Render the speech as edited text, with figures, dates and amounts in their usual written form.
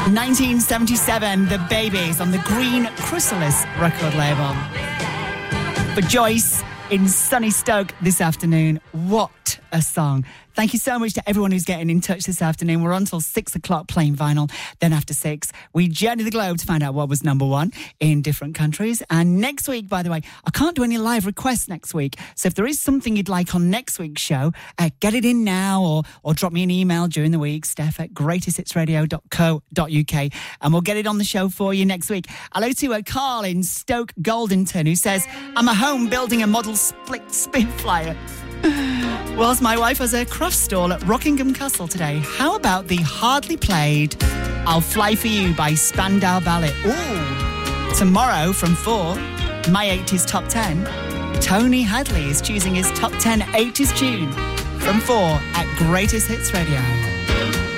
1977, The Babies on the Green Chrysalis record label. For Joyce in sunny Stoke this afternoon, what a song. Thank you so much to everyone who's getting in touch this afternoon. We're on till 6 o'clock playing vinyl. Then after 6, we journey the globe to find out what was number one in different countries. And next week, by the way, I can't do any live requests next week. So if there is something you'd like on next week's show, get it in now or drop me an email during the week, steph@greatesthitsradio.co.uk, and we'll get it on the show for you next week. Hello to Carl in Stoke Goldington, who says, I'm at home building a model split spin flyer. Whilst my wife has a craft stall at Rockingham Castle today. How about the hardly played I'll Fly For You by Spandau Ballet? Ooh. Tomorrow from 4, my 80s top 10, Tony Hadley is choosing his top 10 80s tune from 4 at Greatest Hits Radio.